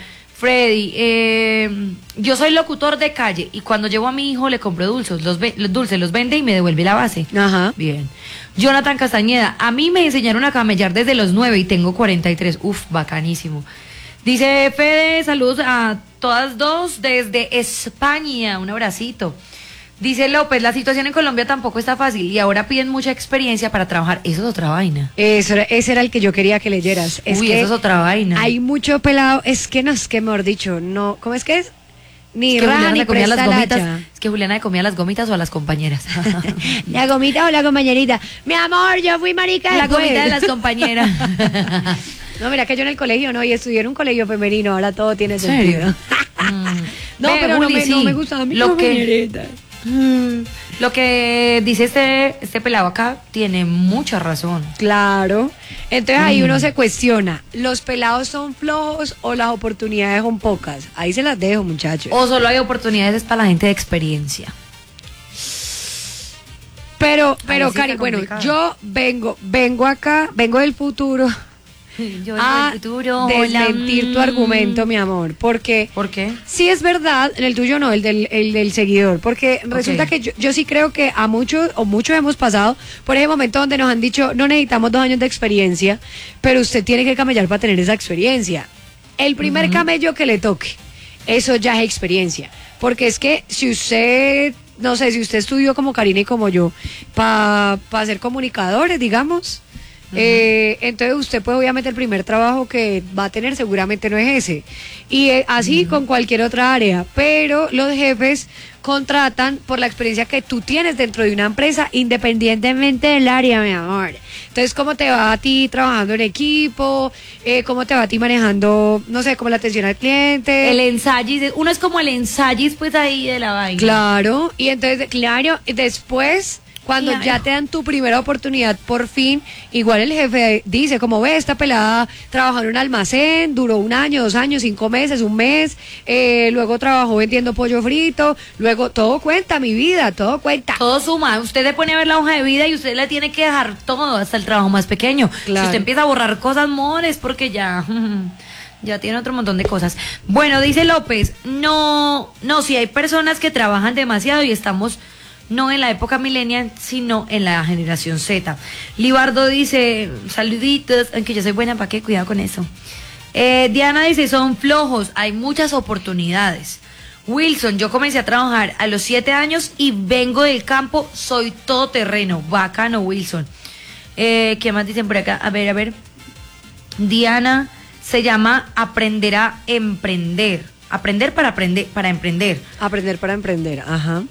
Freddy, yo soy locutor de calle y cuando llevo a mi hijo le compro dulces, los vende y me devuelve la base. Ajá. Bien. Jonathan Castañeda, a mí me enseñaron a camellar desde los 9 y tengo 43. Uf, bacanísimo. Dice Fede, saludos a todas dos desde España, un abracito. Dice López, la situación en Colombia tampoco está fácil y ahora piden mucha experiencia para trabajar. Eso es otra vaina. Ese era el que yo quería que leyeras. Uy, eso es otra vaina. Hay mucho pelado, es que mejor dicho, no, ¿cómo es que es? Ni es que raja ni comía las presta gomitas. lacha. Es que Juliana le comía las gomitas o a las compañeras. La gomita o la compañerita. Mi amor, yo fui marica La después. gomita de las compañeras. No, mira que yo en el colegio no, y estudié en un colegio femenino, ahora todo tiene sentido. No, pero Juli, no me gustaba mi compañerita. Lo que dice este pelado acá tiene mucha razón. Claro. Entonces ahí uno se cuestiona, ¿los pelados son flojos o las oportunidades son pocas? Ahí se las dejo, muchachos. O solo hay oportunidades para la gente de experiencia. Pero Cari, bueno, yo vengo del futuro. Yo a del futuro, desmentir tu argumento, mi amor, porque ¿por qué? Sí es verdad, en el tuyo no, el del seguidor, porque resulta que yo sí creo que a muchos hemos pasado por ese momento donde nos han dicho no necesitamos 2 años de experiencia, pero usted tiene que camellar para tener esa experiencia. El primer camello que le toque, eso ya es experiencia, porque es que si usted, no sé, si usted estudió como Karina y como yo para ser comunicadores, digamos, entonces usted pues obviamente el primer trabajo que va a tener seguramente no es ese, y así con cualquier otra área, pero los jefes contratan por la experiencia que tú tienes dentro de una empresa independientemente del área, mi amor. Entonces, ¿cómo te va a ti trabajando en equipo? ¿Cómo te va a ti manejando, no sé, como la atención al cliente? El ensayis, uno es como el ensayis pues ahí de la vaina. Claro, y entonces, después, cuando ya te dan tu primera oportunidad, por fin, igual el jefe dice, como ve, esta pelada trabajó en un almacén, duró 1 año, 2 años, 5 meses, 1 mes, luego trabajó vendiendo pollo frito, luego todo cuenta, mi vida, todo cuenta. Todo suma, usted le pone a ver la hoja de vida y usted le tiene que dejar todo, hasta el trabajo más pequeño. Claro. Si usted empieza a borrar cosas, amor, es porque ya tiene otro montón de cosas. Bueno, dice López, no, si hay personas que trabajan demasiado y estamos no en la época millennial, sino en la generación Z. Libardo dice, saluditos, aunque yo soy buena, ¿para qué? Cuidado con eso. Diana dice, son flojos, hay muchas oportunidades. Wilson, yo comencé a trabajar a los 7 años y vengo del campo, soy todoterreno. Bacano, Wilson. ¿Qué más dicen por acá? A ver. Diana, se llama aprender a emprender. Aprender para emprender. Aprender para emprender, ajá.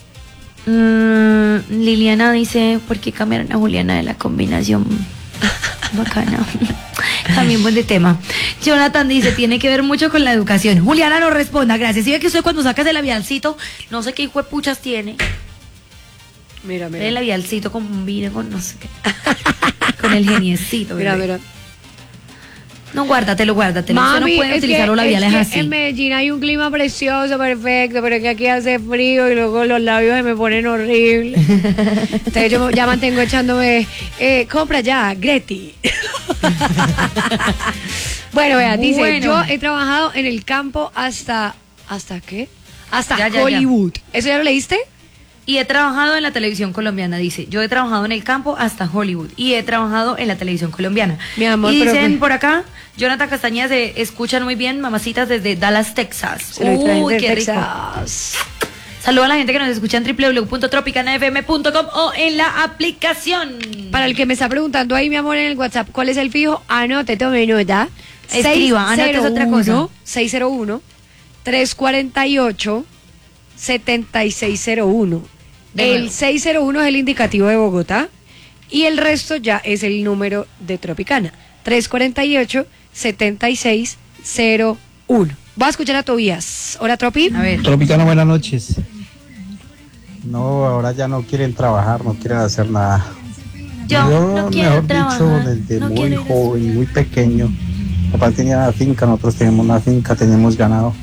Liliana dice, ¿por qué cambiaron a Juliana de la combinación? Bacana. Cambiemos de tema. Jonathan dice, tiene que ver mucho con la educación. Juliana no responda, gracias. ¿Sí ve que usted cuando sacas el labialcito, no sé qué hijo de puchas tiene? Mira. El labialcito con vino, con no sé qué. Con el geniecito. Mira. No, guárdatelo. Mami, usted no puede utilizar los labiales así. En Medellín hay un clima precioso, perfecto, pero que aquí hace frío y luego los labios se me ponen horribles. Entonces yo ya mantengo echándome, compra ya, Greti. Bueno, vea, dice, yo he trabajado en el campo ¿hasta qué? Hasta Hollywood. ¿Eso ya lo leíste? Y he trabajado en la televisión colombiana, dice. Yo he trabajado en el campo hasta Hollywood. Y he trabajado en la televisión colombiana. Mi amor, y dicen por acá, Jonathan Castañeda, se escuchan muy bien, mamacitas, desde Dallas, Texas. Uy, qué rico. Saludos a la gente que nos escucha en www.tropicanafm.com o en la aplicación. Para el que me está preguntando ahí, mi amor, en el WhatsApp, ¿cuál es el fijo? Anote, tome nota. Escriba, anote otra cosa. 601-348-7601. El 601 es el indicativo de Bogotá y el resto ya es el número de Tropicana. 348-7601. Voy a escuchar a Tobías. Hola, Tropi. A ver. Tropicana, buenas noches. No, ahora ya no quieren trabajar, no quieren hacer nada. Yo no quiero mejor trabajar, dicho, desde no muy quiero joven, muy pequeño. Papá tenía una finca, nosotros tenemos una finca, tenemos ganado.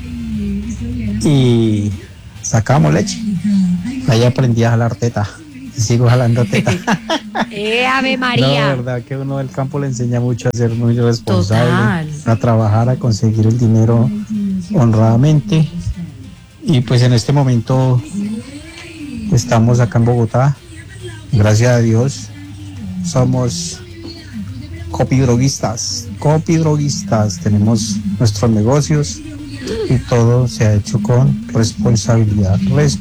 Y sacábamos leche. Ahí aprendí a jalar teta. Y sigo jalando teta. Ave María. No, la verdad que uno del campo le enseña mucho a ser muy responsable. Total. A trabajar, a conseguir el dinero honradamente. Y pues en este momento estamos acá en Bogotá. Gracias a Dios. Somos copidroguistas. Tenemos nuestros negocios. Y todo se ha hecho con responsabilidad.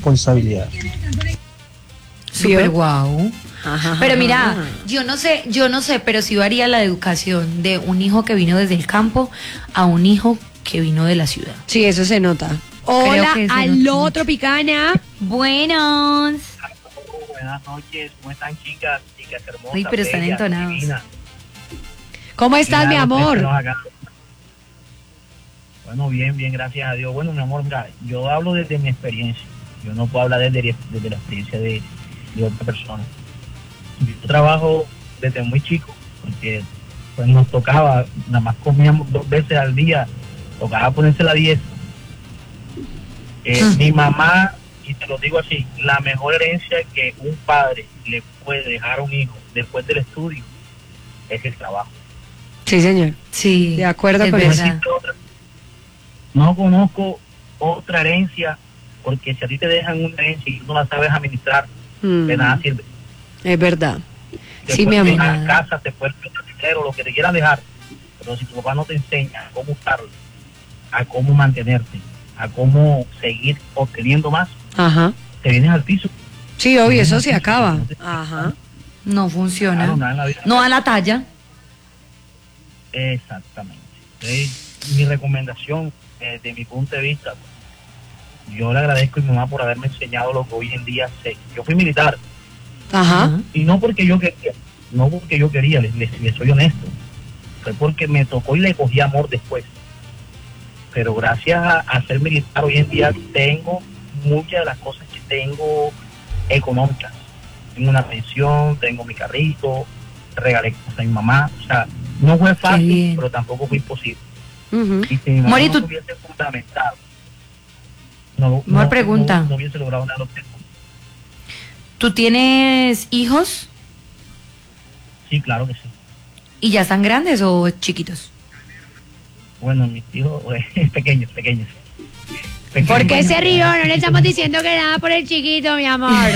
Súper guau. Pero mira, yo no sé, pero sí varía la educación de un hijo que vino desde el campo a un hijo que vino de la ciudad. Sí, eso se nota. Hola, aló, Tropicana. Buenos. Buenas noches, ¿cómo están, chicas hermosas? Uy, pero están bellas, entonados. divinas? ¿Cómo estás, mi amor? Bueno, bien, gracias a Dios. Bueno, mi amor, mira, yo hablo desde mi experiencia. Yo no puedo hablar desde la experiencia de otra persona. Yo trabajo desde muy chico, porque pues nos tocaba, nada más comíamos 2 veces al día, tocaba ponerse la dieta. Mi mamá, y te lo digo así, la mejor herencia que un padre le puede dejar un hijo después del estudio es el trabajo. Sí, señor. Sí, de acuerdo es con verdad. eso. No conozco otra herencia, porque si a ti te dejan una herencia y tú no la sabes administrar, de nada sirve. Es verdad. Te Sí, mi puedes amor. dejar casa, te puedes dejar dinero, lo que te quieras dejar, pero si tu papá no te enseña a cómo usarlo, a cómo mantenerte, a cómo seguir obteniendo más, Ajá. te vienes al piso. Sí, obvio, eso se acaba. Ajá. No funciona. Claro, nada en la vida. No a la talla. Exactamente. Entonces, mi recomendación, desde mi punto de vista, yo le agradezco a mi mamá por haberme enseñado lo que hoy en día sé. Yo fui militar, Ajá. y no porque yo quería, les soy honesto, fue porque me tocó y le cogí amor después. Pero gracias a ser militar hoy en día tengo muchas de las cosas que tengo económicas. Tengo una pensión, tengo mi carrito, regalé cosas a mi mamá. O sea, no fue fácil, pero tampoco fue imposible. Y si mi mamá Mori, no tú- se hubiese fundamentado, pregunta. no hubiese logrado nada. ¿Tú tienes hijos Sí, claro que sí. y ya están grandes o chiquitos? Bueno, mis hijos pequeños. ¿Por qué se rió? No le estamos diciendo que nada por el chiquito, mi amor.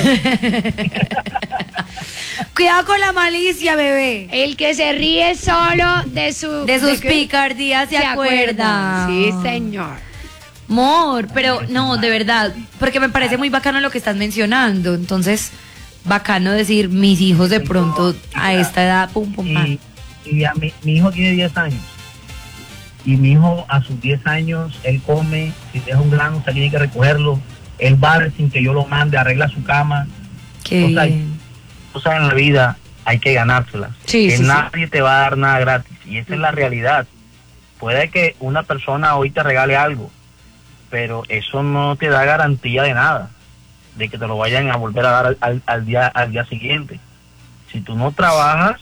Cuidado con la malicia, bebé. El que se ríe solo de sus picardías se acuerda. Sí, señor. Amor, pero no, de verdad, porque me parece muy bacano lo que estás mencionando. Entonces, bacano decir, mis hijos de pronto a esta edad, pum, pum, pam. Y a mi hijo tiene 10 años. Y mi hijo a sus 10 años, él come, si deja un grano, se tiene que recogerlo. Él barre sin que yo lo mande, arregla su cama. Qué bien. Cosas en la vida hay que ganárselas. Sí, que sí, nadie te va a dar nada gratis. Y esa es la realidad. Puede que una persona hoy te regale algo, pero eso no te da garantía de nada, de que te lo vayan a volver a dar al día siguiente. Si tú no trabajas,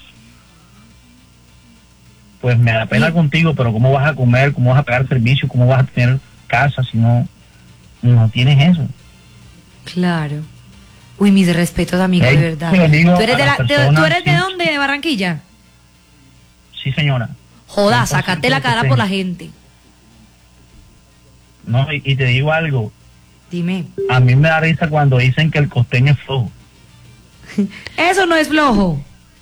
pues me da pena contigo, pero ¿cómo vas a comer? ¿Cómo vas a pagar servicio? ¿Cómo vas a tener casa si no tienes eso? Claro. Uy, mis respetos, amigo, de verdad. se lo digo ¿Tú eres, a las ¿tú personas, eres de sí. dónde? ¿De Barranquilla? Sí, señora. Joda, 100% sácate la cara por la gente. No, y te digo algo, Dime. a mí me da risa cuando dicen que el costeño es flojo. Eso no es flojo.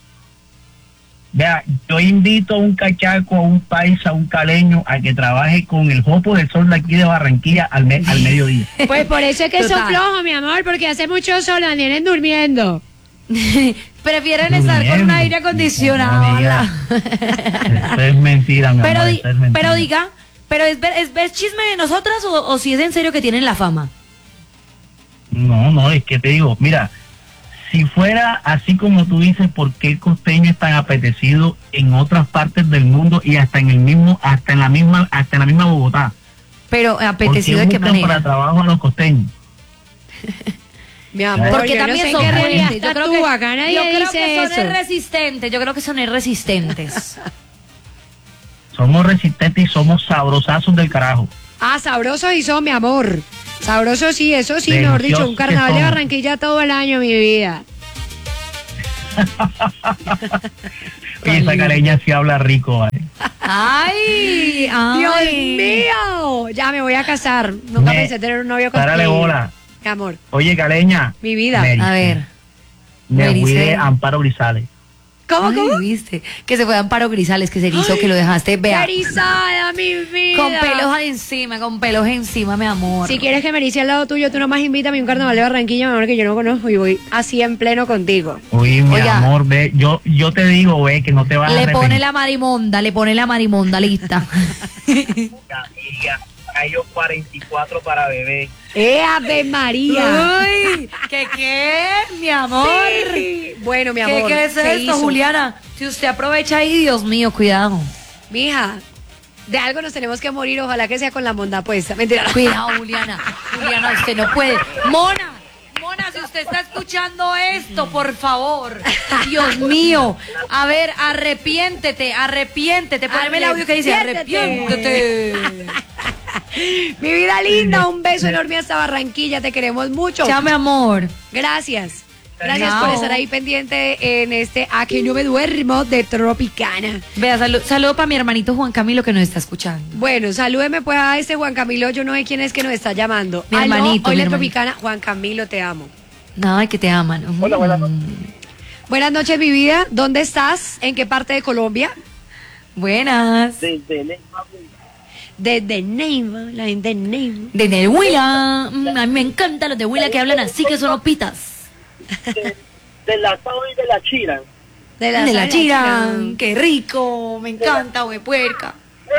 Vea, yo invito a un cachaco, a un paisa, a un caleño a que trabaje con el jopo del sol de aquí de Barranquilla al mediodía. Pues por eso es que son Total. flojos, mi amor, porque hace mucho sol, vienen durmiendo. Prefieren estar con un aire acondicionado. No diga. Eso es mentira, mi Pero, amor, eso es mentira. pero diga, ¿pero es chisme de nosotras o si es en serio que tienen la fama? No, es que te digo, mira, si fuera así como tú dices, ¿por qué el costeño es tan apetecido en otras partes del mundo y hasta en la misma Bogotá? Pero apetecido ¿Por de qué qué buscan para manera. trabajo a los costeños? Mi amor, Porque yo también no sé son qué realidad fuertes. está tú, acá nadie yo creo dice que son eso. resistentes. Yo creo que son resistentes. Somos resistentes y somos sabrosazos del carajo. Ah, sabrosos y son, mi amor. Sabrosos sí, eso sí, mejor dicho, un Deliciosos carnaval que de son. Barranquilla todo el año, mi vida. Oye, esa caleña sí habla rico, ¿vale? ¡Ay! ¡Dios ay. mío! Ya me voy a casar. Nunca pensé tener un novio con Párale bola. Mi amor, Oye, caleña. mi vida. Mary, A ver. me Mary fui de C. Amparo Grisales. ¿Cómo, Ay, cómo? ¿viste? Que se fue a Amparo Grisales, que se hizo, que lo dejaste, vea. Erizada, mi vida. Con pelos encima, mi amor. Si quieres que me erice al lado tuyo, tú nomás invítame a un carnaval de Barranquilla, mi amor, que yo no conozco y voy así en pleno contigo. Oye, mi Oiga. amor, ve, yo te digo, ve, que no te vas a Le arrepentir. pone la marimonda lista. Amiga, hay 44 para bebé. ¡Ave María! Uy, ¿qué, mi amor? Sí. Bueno, mi amor. ¿Qué es se esto, hizo. Juliana? Si usted aprovecha ahí, Dios mío, cuidado. Mija, de algo nos tenemos que morir, ojalá que sea con la monda puesta. Mentira. Cuidado, Juliana. Juliana, usted no puede. Mona, si usted está escuchando esto, por favor. Dios mío. A ver, arrepiéntete. Poneme el audio que dice arrepiéntete. Mi vida linda, un beso enorme hasta Barranquilla, te queremos mucho. Chao, mi amor. Gracias. Gracias por estar ahí pendiente en este A que no me duermo de Tropicana. Vea, saludo para mi hermanito Juan Camilo que nos está escuchando. Bueno, salúdeme pues a este Juan Camilo, yo no sé quién es que nos está llamando. Mi hermanito. Hoy mi la hermanito. Tropicana, Juan Camilo, te amo. Ay, que te aman. Hola, buenas noches. Buenas noches, mi vida. ¿Dónde estás? ¿En qué parte de Colombia? Buenas. Desde Neiva. Desde Neiva, la gente de Neiva. Desde Huila. A mí me encantan los de Huila que hablan así, que son opitas. De la Sao y de la Chira. De De la Chira. Qué rico. Me encanta, güey, puerca.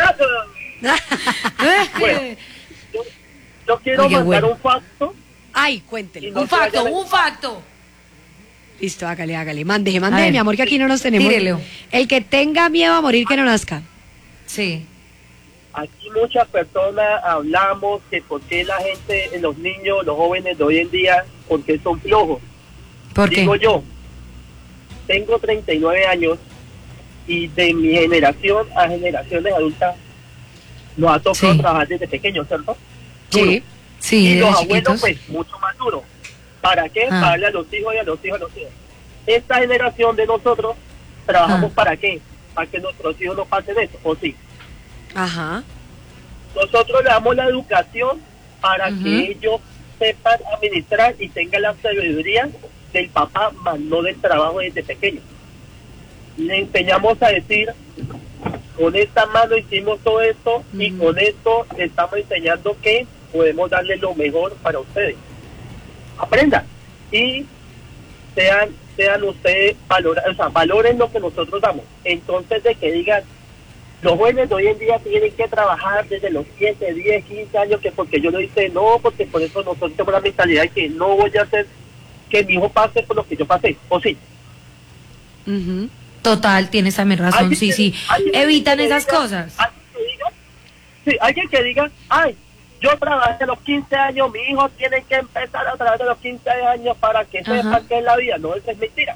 Bueno, yo quiero Oye, mandar bueno. un facto. Ay, cuéntele. No Un facto, vayan a- un facto. Listo, hágale. Mande, A ver, mi amor, que aquí no nos tenemos. tírelo. El que tenga miedo a morir, que no nazca. Sí. Aquí muchas personas hablamos que por qué la gente, los niños, los jóvenes de hoy en día, por qué son flojos. ¿Por qué? Digo yo, tengo 39 años y de mi generación a generaciones adultas nos ha tocado Sí. trabajar desde pequeños, ¿cierto? Sí. Sí, Y de los abuelos, chiquitos. pues, mucho más duro. ¿Para qué? Ah. Para darle a los hijos y a los hijos, a los hijos. Esta generación de nosotros trabajamos Ah. ¿para qué? Para que nuestros hijos no pasen eso, ¿o sí? Ajá. Nosotros le damos la educación para Ujú. que ellos sepan administrar y tengan la sabiduría del papá, más no del trabajo desde pequeño. Le enseñamos a decir, con esta mano hicimos todo esto y con esto le estamos enseñando que podemos darle lo mejor para ustedes. Aprendan y sean ustedes valoren lo que nosotros damos. Entonces, de que digan, los jóvenes de hoy en día tienen que trabajar desde los 7, 10, 15 años, que porque yo lo hice, no, porque por eso nosotros tenemos la mentalidad de que no voy a hacer que mi hijo pase por lo que yo pasé, ¿o sí? Ujú. Total, tienes también razón. Alguien Sí, que- sí. alguien Evitan que esas diga- cosas. Alguien que diga, ay, yo trabajé a los 15 años, mi hijo tiene que empezar a trabajar a los 15 años para que Ajá. sepa qué es la vida. No, eso es mentira.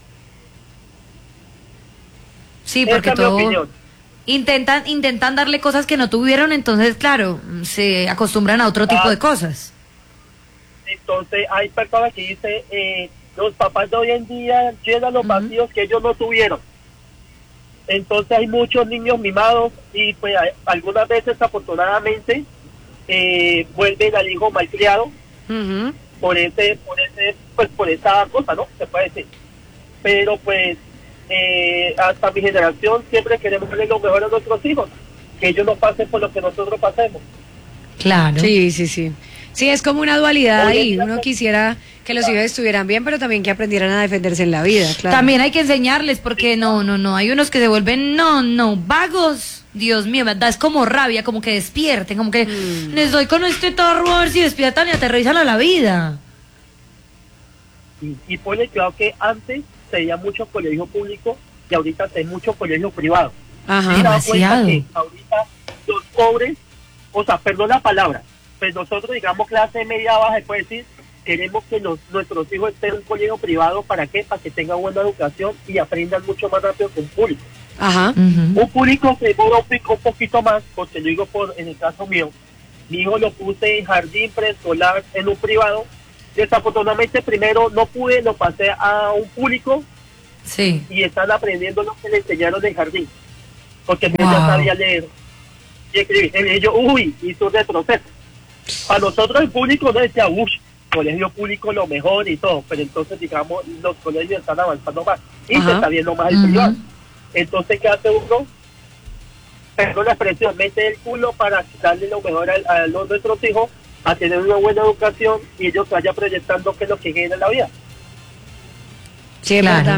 Sí, porque Esa es mi todo opinión. intentan darle cosas que no tuvieron, entonces, claro, se acostumbran a otro tipo de cosas. Entonces hay personas que dicen, los papás de hoy en día llenan los vacíos que ellos no tuvieron. Entonces hay muchos niños mimados y pues algunas veces afortunadamente vuelven al hijo malcriado Ujú. por esa cosa, ¿no? Se puede decir. Pero pues hasta mi generación siempre queremos darle lo mejor a nuestros hijos, que ellos no pasen por lo que nosotros pasemos. Claro. Sí. Sí, es como una dualidad Oye, ahí. claro. Uno quisiera que los hijos estuvieran bien, pero también que aprendieran a defenderse en la vida, claro. También hay que enseñarles, porque no, hay unos que se vuelven, vagos. Dios mío, me da es como rabia, como que despierten, como que les doy con este tarro a ver si despiertan y aterrizan a la vida. Y ponle cuidado que antes se veía mucho colegio público y ahorita se ve mucho colegio privado. Ajá. ¿Se da cuenta Demasiado. que ahorita los pobres, o sea, perdón la palabra, pues nosotros, digamos, clase media baja, se puede decir, queremos que nuestros hijos estén en un colegio privado, ¿para qué? Para que tengan buena educación y aprendan mucho más rápido que un público. Ajá. Ujú. Un público se demora un poquito más, porque lo digo en el caso mío, mi hijo lo puse en jardín preescolar en un privado, desafortunadamente primero no pude, lo pasé a un público Sí. y están aprendiendo lo que le enseñaron en jardín, porque él Wow. ya sabía leer y escribir. Ellos, hizo un retroceso. Para nosotros el público no decía, colegio público lo mejor y todo, pero entonces, digamos, los colegios están avanzando más y Ajá. se está viendo más el Ujú. privado. Entonces, ¿qué hace uno? Perdón la expresión, mete el culo para darle lo mejor a nuestros hijos, a tener una buena educación y ellos vayan proyectando qué es lo que quieren en la vida. Sí, es Claro. verdad.